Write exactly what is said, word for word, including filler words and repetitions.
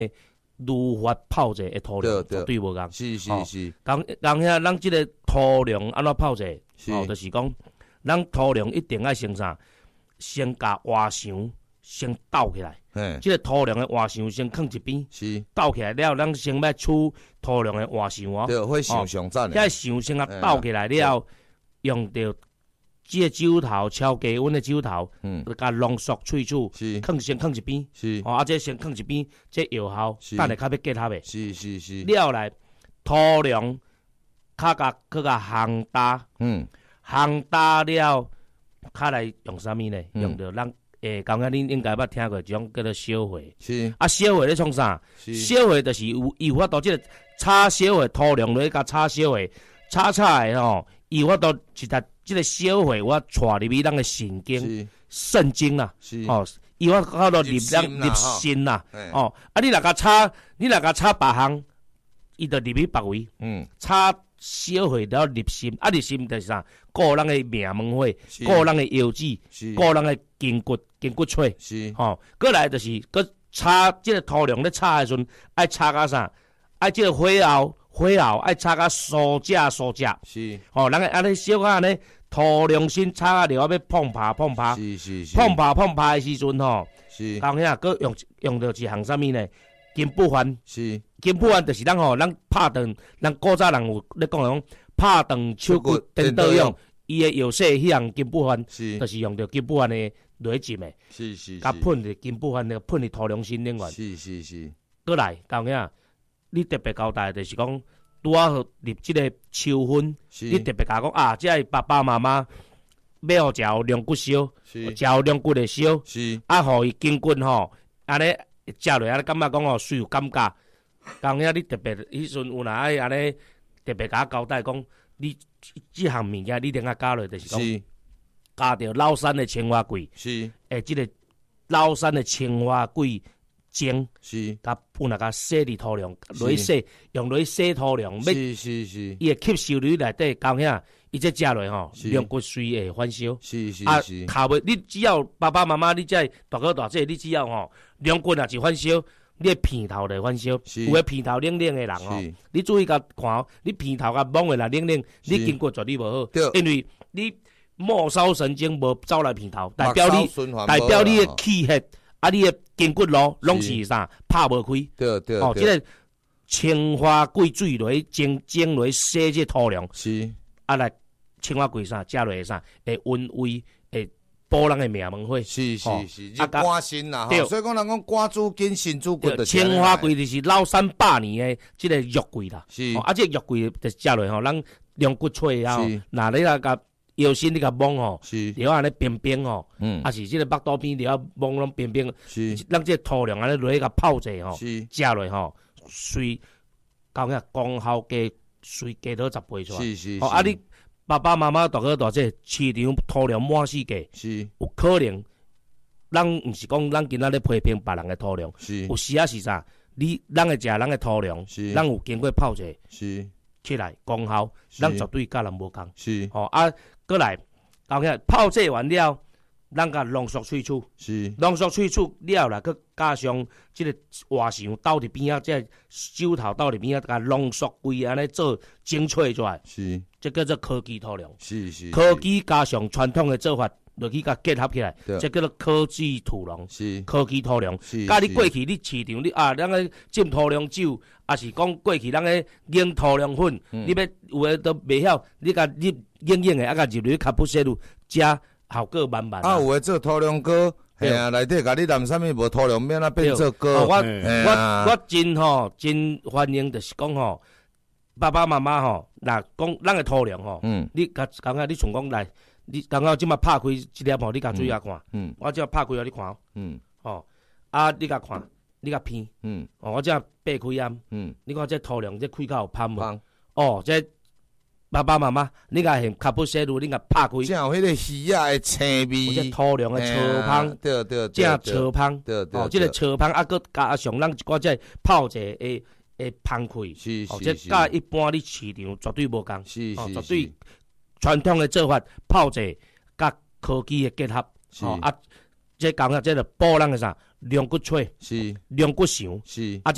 如法炮制的土壤绝对无共。 是是是， 讲讲遐咱即个土壤安怎炮制？哦，就是讲，咱土壤一定要先啥？先甲活墙先倒起来。即个土壤的活墙先放一边， 是倒起来了，咱先要取土壤的活墙哦。 对，会上上赞的。 遐墙先啊倒起来了，用着即个酒头超低温的酒头，嗯，甲浓缩萃取，放先放一边，是哦，啊，这先放一边，这有效，等下较要结合的。 是是是。 了来土壤，较甲佮甲烘搭，嗯，烘搭了，较来用啥物呢？用着咱。诶，刚刚恁应该捌听过一种叫做烧火，是啊，烧火咧创啥？烧火就是有有法度，即个炒烧火土壤落去甲炒烧火，炒炒诶吼，有法度是搭即个烧火我带入去咱诶神经、肾经啦，哦，有法度入咱入心啦，哦，啊，你若甲炒，你若甲炒别项，伊就入去别位，嗯，炒烧火了入心，啊，入心就是啥？顾咱诶命门火，顾咱诶腰子，顾咱诶筋骨。筋骨脆，是吼，过来就是搁炒即个土壤咧炒诶时阵，爱炒甲啥？爱即个火候，火候爱炒甲酥炸酥炸，是吼，咱个安尼小可安尼土壤先炒啊，了要碰拍碰拍，是是是，碰拍碰拍诶时阵吼，是，讲遐搁用用着一项啥物呢？金不换，是金不换，就是咱吼，咱拍断，咱古早人有咧讲讲拍断手骨颠倒用，伊诶药水迄项金不换，是，就是用着金不换诶。落去浸诶，是是，甲喷伫金不换那个喷伫土壤新能源，是是是。过来，讲遐，你特别交代就是讲，拄啊入即个秋分，你特别甲讲啊，即个爸爸妈妈要互食龙骨烧，食龙骨的烧，是啊，互伊筋骨吼，安尼食落安尼感觉讲吼，水有感觉。讲遐你特别迄阵有哪爱安尼特别甲交代讲，你即项物件你一定要加落，就是讲。加着老山的青花桂，是诶，即、这个老山的青花桂精，是甲本来甲洗伫土壤，落去洗，用落去洗土壤， 是是是， 伊会吸收入内底，讲遐，伊这食落吼，龙骨水会返烧，是是是，啊，头尾你只要爸爸妈妈，你在大哥大姐，你只要吼，龙骨若是返烧，你的片头就返烧，有诶片头冷冷的人吼，你注意甲看，你片头甲懵的啦冷冷，你筋骨绝对无好，因为你。末梢神经无走来片头，代表你代表你的气血啊，你的筋骨路拢是啥拍无开。对对哦，即个青花桂水落去蒸蒸落去洗这土壤，是啊来青花桂啥食落去啥会温胃，会补人的命门火。是是是，啊肝肾啦，所以讲人讲肝主筋，肾主骨的。青花桂就是老三百年的即个肉桂啦，是啊，这肉桂就食落去吼，咱龙骨脆啊，那你来甲。腰身你甲摸吼，是，了安尼冰冰吼，嗯，啊是即个腹肚边了摸拢冰冰，是，咱即个土壤安尼落去甲泡者吼，是，食落吼，水，讲遐功效加水加到十倍出来，是是，哦啊你爸爸妈妈大哥大姐市场土壤满世界，是，有可能，咱毋是讲咱今仔咧批评别人的土壤，是，有时啊是啥，你咱会食咱的土壤，是，咱有经过泡者，是。起来功效，咱绝对甲人无共。是，吼、哦、啊，过来，讲遐泡制完了，咱甲浓缩萃取。是，浓缩萃取了啦，佮加上即个活墙倒伫边仔，即酒头倒伫边仔，甲浓缩规安尼做精粹出来。是，这叫做科技土壤。是是，科技加上传统的做法。落去甲结合起来，这叫做科技土壤，是科技土壤。是，甲你过去你市场你啊，咱个浸土壤酒，也是讲过去咱个用土壤粉，嗯、你要有诶都袂晓，你甲你硬硬诶，啊甲入去卡布西路，食效果满满。啊， 有诶做土壤糕，嘿啊，内底甲你淋啥物无土壤免啊变做糕。 我我我真吼真欢迎，就是讲吼，爸爸妈妈吼，若讲咱个土壤吼，嗯，你甲讲下你从讲来。你刚刚即马拍开一粒吼，你甲注意下看。嗯，我即马拍开互你看。嗯，哦，啊，你甲看，你甲片。嗯，哦，我即马掰开啊。嗯，你看这土壤这开口有香无？哦，这爸爸妈妈，你甲用卡布西路，你甲拍开。 正有迄个鱼仔的青味。 这土壤的超香。 对对对。 正超香。 对对。 哦，这个超香啊，佮加上咱一寡这泡者的的香气。是是是。哦，这甲一般你市场绝对无共。是是是。绝对。传统的做法泡者甲科技的结合，哦啊，这讲啊，这个补咱个啥龙骨脆，是龙骨肠，是啊。